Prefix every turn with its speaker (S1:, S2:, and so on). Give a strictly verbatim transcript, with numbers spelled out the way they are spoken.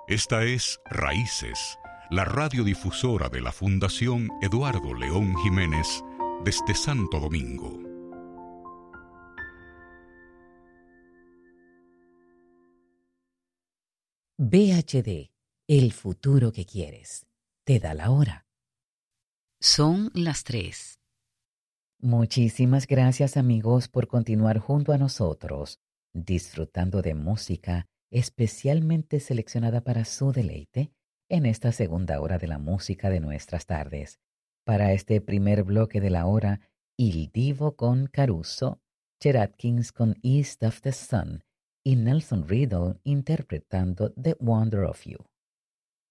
S1: Esta es Raíces, la radiodifusora de la Fundación Eduardo León Jiménez desde Santo Domingo.
S2: V H D, el futuro que quieres. Te da la hora.
S3: Son las tres.
S2: Muchísimas gracias, amigos, por continuar junto a nosotros, disfrutando de música especialmente seleccionada para su deleite en esta segunda hora de la música de nuestras tardes. Para este primer bloque de la hora, Il Divo con Caruso, Chet Atkins con East of the Sun y Nelson Riddle interpretando The Wonder of You.